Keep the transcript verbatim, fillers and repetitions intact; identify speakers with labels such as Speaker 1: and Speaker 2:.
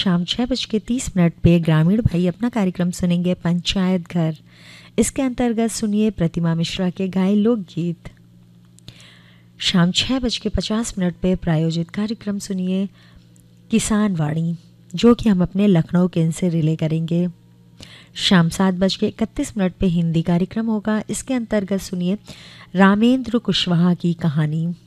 Speaker 1: शाम छः बज के तीस मिनट पे ग्रामीण भाई अपना कार्यक्रम सुनेंगे पंचायत घर। इसके अंतर्गत सुनिए प्रतिमा मिश्रा के गाए लोकगीत। शाम छः बज के पचास मिनट पे प्रायोजित कार्यक्रम सुनिए किसान वाणी, जो कि हम अपने लखनऊ केंद्र से रिले करेंगे। शाम सात बज के इकतीस मिनट पे हिंदी कार्यक्रम होगा। इसके अंतर्गत सुनिए रामेंद्र कुशवाहा की कहानी।